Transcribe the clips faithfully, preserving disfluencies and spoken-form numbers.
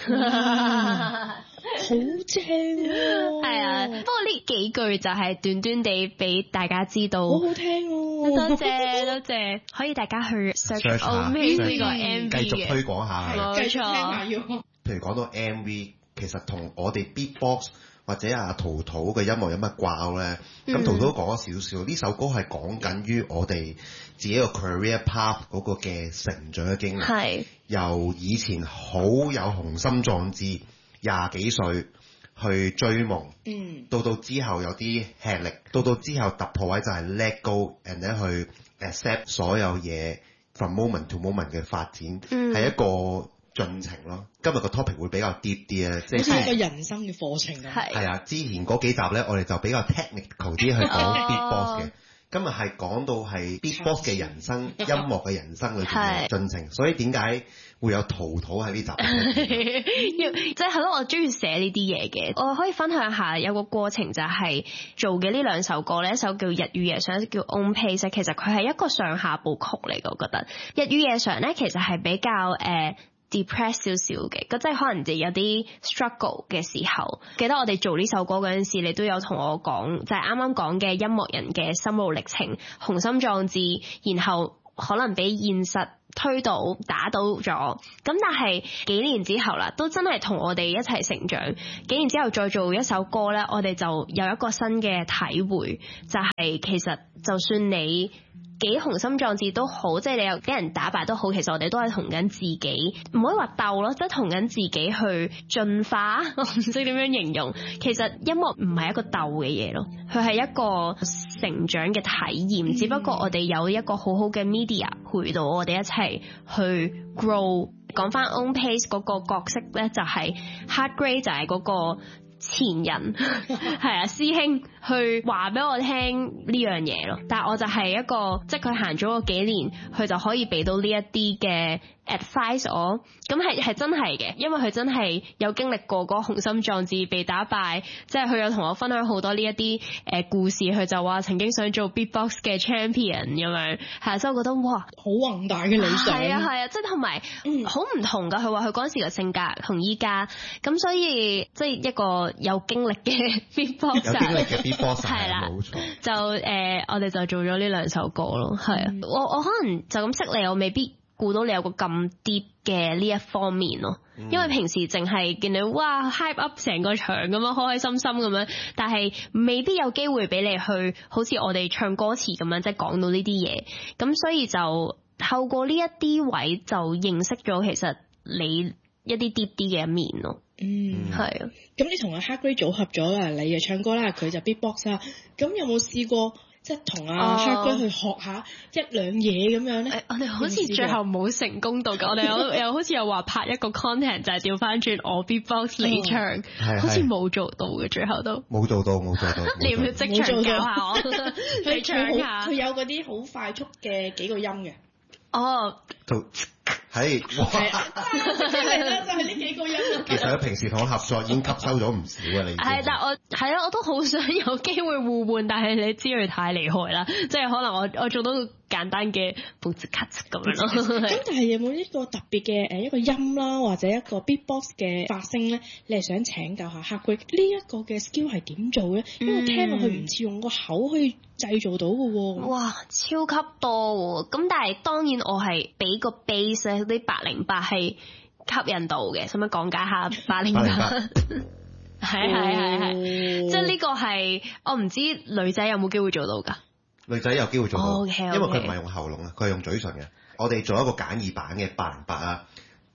好正喎！ 係啊，不過呢幾句就係短短地俾大家知道， 好好聽喎！ 多謝多謝，可以大家去 search Omaze 呢個 M V 嘅， 繼續推廣下， 冇繼續聽下錯。 要。 譬如講到 M V，其實同我哋 beatbox 或者阿陶陶嘅音樂有乜掛咧？咁、嗯、陶陶講咗少少，呢首歌係講緊於我哋自己個 career path 嗰個嘅成長嘅經歷， 係由以前好有雄心壯志，廿幾歲去追夢， 嗯， 到到之後有啲吃力，到到之後突破位就係 let go，and 咧去 accept 所有嘢 from moment to moment 嘅發展，係、嗯、一個進程咯。今日個 topic 會比較 deep 啲咧，即係好似一個人生嘅課程咁。 係啊，之前嗰幾集咧，我哋就比較 technical 啲去講 beatbox 嘅。今日係講到係 beatbox 嘅人生，音樂嘅人生裏邊嘅進程，所以點解會有陶陶喺呢集？ 即係係咯，我中意寫呢啲嘢嘅。我可以分享下有個過程，就係做嘅呢兩首歌咧，一首叫《日與夜常》，一首叫《On Pace》。其實佢係一個上下部曲嚟嘅，我覺得《日與夜常》咧其實係比較誒。呃depress 少少嘅，咁即係可能就有啲 struggle 嘅時候。記得我哋做呢首歌嗰陣時，你都有同我講，就係啱啱講嘅音樂人嘅心路歷程，雄心壯志，然後可能俾現實推倒打倒咗。咁但係幾年之後啦，都真係同我哋一齊成長。幾年之後再做一首歌咧，我哋就有一個新嘅體會，就係、是、其實就算你幾雄心壯志都好，即係你又俾人打敗都好，其實我哋都係同緊自己，唔可以話鬥咯，即係同緊自己去進化。我唔識點樣形容，其實音樂唔係一個鬥嘅嘢咯，佢係一個成長嘅體驗，只不過我哋有一個好好嘅 media 陪到我哋一齊去 grow。講翻 On Pace 嗰個角色咧，就係 Hard Gray， 就係嗰個前人係啊，師兄去話俾我聽呢樣嘢咯。但係我就係一個，即係佢行咗個幾年，佢就可以俾到呢一啲嘅 advice 我。咁係係真係嘅，因為佢真係有經歷過嗰個雄心壯志被打敗，即係佢有同我分享好多呢一啲誒故事。佢就話曾經想做 beatbox 嘅 champion 咁樣，係，所以我覺得哇， 好宏大嘅理想。 係啊係啊，即係同埋好唔同噶。佢話佢嗰陣時嘅性格同依家，咁所以即係一個有經歷嘅 beatbox， 有經歷嘅 beatbox 係啦， 冇錯。 就誒、呃，我哋就做咗呢兩首歌咯，係啊、嗯。我我可能就咁識你，我未必估到你有個咁 deep 嘅呢一方面咯，嗯、因為平時淨係見你哇 hype up 成個場咁樣，開開心心咁樣，但係未必有機會俾你去好似我哋唱歌詞咁樣，即係講到呢啲嘢。咁所以就透過呢一啲位就認識咗其實你一啲 deep 啲嘅一面咯。 嗯， 係啊。 咁你同阿 Hard Gray 組合咗啦，你就唱歌啦，佢就 beatbox 啦。咁有冇試過即係同阿 Hard Gray 去學下一兩嘢咁樣咧？ 誒，我哋好似最後冇成功到㗎。我哋有又好似又話拍一個 content 就係調翻轉我 beatbox 你唱， 嗯、 好似冇做到嘅，最後都冇做到，冇做到。 你要唔要即場教下我？你唱下。 佢有嗰啲好快速嘅幾個音嘅。 哦。 係， 係啊，係啦，就係呢幾個音。 其實佢平時同我合作已經吸收咗唔少嘅你。 係，但我係啊，我都好想有機會互換，但係你知佢太厲害啦，即係可能我我做到個簡單嘅 boom cut 咁樣咯。 咁但係有冇一個特別嘅誒一個音啦，或者一個 beatbox 嘅發聲咧？你係想請教下 Hard Gray 呢一個嘅 skill 係點做咧？因為聽落去唔似用個口可以製造到嘅喎。 哇，超級多喎！咁但係當然我係俾個 base 咧，啲八零八係吸引到嘅，使唔使講解下八零八？係係係係，即係呢個係我唔知女仔有冇機會做到㗎。 女仔有機會做到， oh, okay, okay. 因為佢唔係用喉嚨啊，佢係用嘴唇嘅。我哋做一個簡易版嘅八零八啊，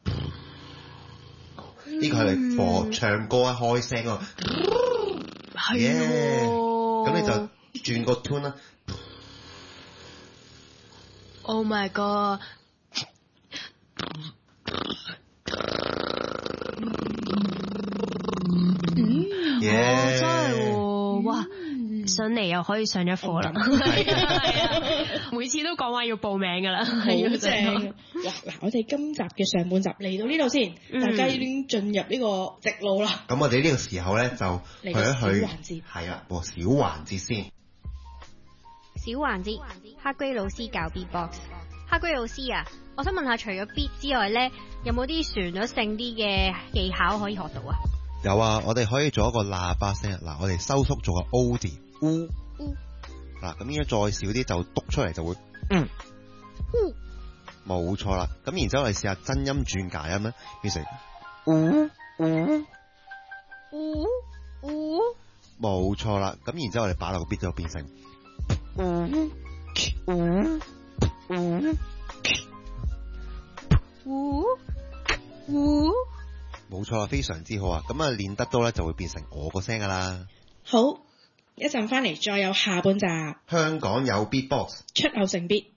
呢個係嚟 for 唱歌一開聲啊，係喎，咁你就轉個 tune 啦。 Oh my god！ 嗯， 耶！ 真係喎，哇！上嚟又可以上一課啦，係啊！每次都講話要報名㗎啦， 好正！哇！嗱，我哋今集嘅上半集嚟到呢度先，嗯、大家已經進入呢個直路啦。 咁我哋呢個時候咧就去一去， 環節係啦，喎小環節先。 小環節，Hard Gray老師教 beatbox。 黑龜老師啊，我想問下，除咗 beat 之外咧，有冇啲旋律性啲嘅技巧可以學到啊？ 有啊，我哋可以做一個喇叭聲。嗱，我哋收縮做個 O 字，嗚嗚。嗱，咁應該再少啲就篤出嚟就會嗯，冇錯啦。咁然之後我哋試下真音轉假音咧，變成嗚嗚嗚嗚，冇錯啦。咁然之後我哋擺落個 beat 就變成嗚嗚嗚嗚嗚， 冇錯啦，非常之好啊。咁啊練得多咧就會變成我個聲噶啦。 好，一陣翻嚟再有下半集。 香港有 beatbox， 出口成 beat。